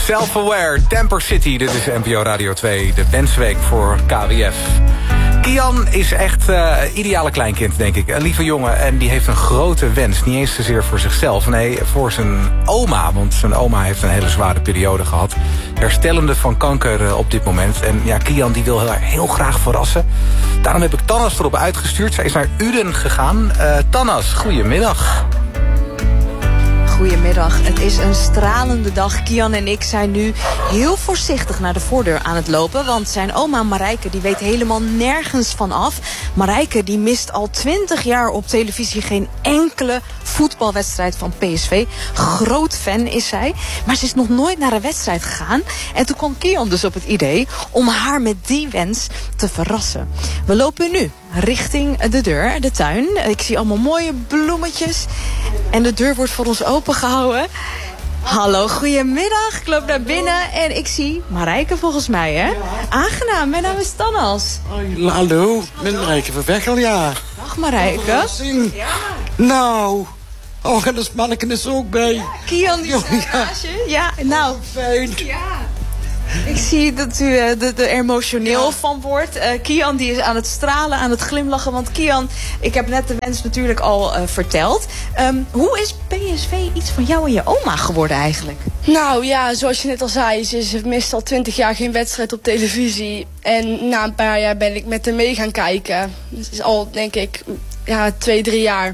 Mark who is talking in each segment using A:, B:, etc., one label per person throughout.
A: Self-Aware, Temper City. Dit is NPO Radio 2, de wensweek voor KWF. Kian is echt ideale kleinkind, denk ik. Een lieve jongen en die heeft een grote wens. Niet eens zozeer voor zichzelf, nee, voor zijn oma. Want zijn oma heeft een hele zware periode gehad. Herstellende van kanker op dit moment. En ja, Kian die wil haar heel graag verrassen. Daarom heb ik Tannas erop uitgestuurd. Zij is naar Uden gegaan. Tannas, goedemiddag.
B: Goedemiddag, het is een stralende dag. Kian en ik zijn nu heel voorzichtig naar de voordeur aan het lopen. Want zijn oma Marijke die weet helemaal nergens van af. Marijke die mist al 20 jaar op televisie geen enkele voetbalwedstrijd van PSV. Groot fan is zij. Maar ze is nog nooit naar een wedstrijd gegaan. En toen kwam Kian dus op het idee om haar met die wens te verrassen. We lopen nu richting de deur, de tuin. Ik zie allemaal mooie bloemetjes. En de deur wordt voor ons opengehouden. Hallo, goedemiddag. Ik loop naar binnen en ik zie Marijke volgens mij, hè? Ja. Aangenaam, mijn naam is Tannas.
C: Hallo, met Marijke van Veghel, ja.
B: Dag Marijke.
C: Ja. Nou, oh, en dat manneke is er ook bij.
B: Ja, Kian die staat naast je. Ja, nou.
C: Fijn.
B: Ja. Ik zie dat u er emotioneel van wordt. Kian die is aan het stralen, aan het glimlachen. Want Kian, ik heb net de wens natuurlijk al verteld. Hoe is PSV iets van jou en je oma geworden eigenlijk?
D: Nou ja, zoals je net al zei, ze mist al 20 jaar geen wedstrijd op televisie. En na een paar jaar ben ik met haar mee gaan kijken. Dat is al, denk ik, 2-3 jaar.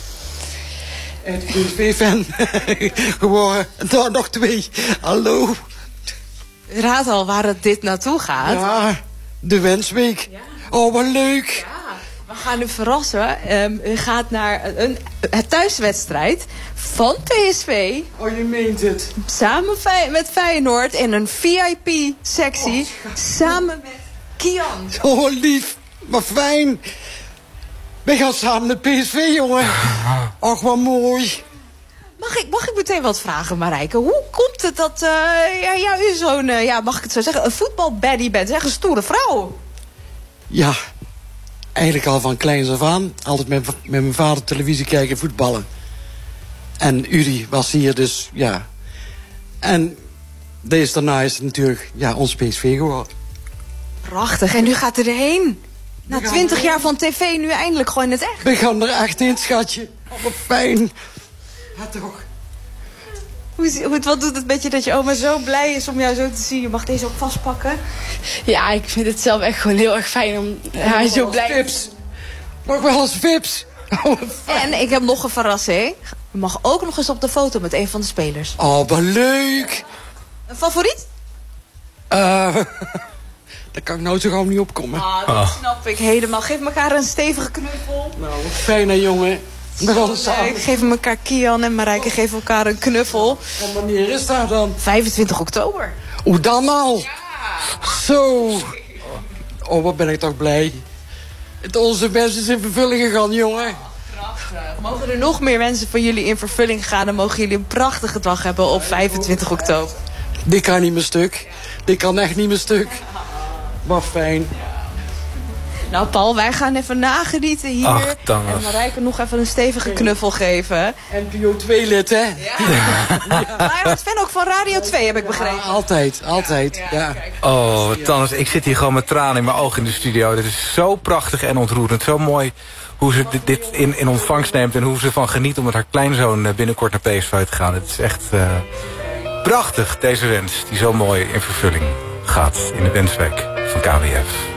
C: En PSV-fan geworden. Nou, nog 2. Hallo.
B: Raad al waar het dit naartoe gaat.
C: Ja, de wensweek. Ja. Oh, wat leuk.
B: Ja, we gaan u verrassen. U gaat naar een thuiswedstrijd van PSV.
C: Oh, je meent het.
B: Samen met Feyenoord in een VIP-sectie. Samen met Kian.
C: Oh, lief. Wat fijn. We gaan samen naar PSV, jongen. Och, wat mooi.
B: Mag ik meteen wat vragen, Marijke? Hoe komt het dat u zo'n, mag ik het zo zeggen, een voetbalbaddie bent? Zeg, een stoere vrouw.
C: Ja, eigenlijk al van kleins af aan. Altijd met mijn vader televisie kijken, voetballen. En Uri was hier, dus ja. En daarna is het natuurlijk ons PSV geworden.
B: Prachtig, en u gaat erheen. Na 20 jaar van tv, nu eindelijk gewoon in het echt.
C: We gaan er echt in, schatje. Oh, wat fijn. Ja, toch.
B: Wat doet het met je dat je oma zo blij is om jou zo te zien? Je mag deze ook vastpakken.
D: Ja, ik vind het zelf echt gewoon heel erg fijn om haar zo blij...
C: Vips. Nog wel eens vips. Oh,
B: en ik heb nog een verrassing. Je mag ook nog eens op de foto met een van de spelers.
C: Oh, wat leuk.
B: Een favoriet?
C: Daar kan ik nou zo gauw niet opkomen.
B: Dat snap ik helemaal. Geef elkaar een stevige knuffel.
C: Nou, wat fijn hè, jongen. We gaan samen.
B: Geven elkaar, Kian en Marijke geven elkaar een knuffel.
C: En wanneer is dat dan?
B: 25 oktober.
C: Hoe dan al? Ja. Zo. Oh, wat ben ik toch blij. Onze wens is in vervulling gegaan, jongen.
B: Prachtig. Mogen er nog meer wensen van jullie in vervulling gaan... dan mogen jullie een prachtige dag hebben op 25 oktober.
C: Dit kan niet meer stuk. Dit kan echt niet meer stuk. Wat fijn.
B: Nou, Paul, wij gaan even nagenieten hier.
A: Ach, en
B: Marijke nog even een stevige knuffel geven.
C: NPO 2-lid, hè?
B: Maar hij was fan ook van Radio 2, heb ik begrepen.
C: Altijd. Ja.
A: Oh, Tannas, ik zit hier gewoon met tranen in mijn ogen in de studio. Dit is zo prachtig en ontroerend. Zo mooi hoe ze dit in ontvangst neemt... en hoe ze van geniet om met haar kleinzoon binnenkort naar PSV te gaan. Het is echt prachtig, deze wens, die zo mooi in vervulling gaat in de wensweek van KWF.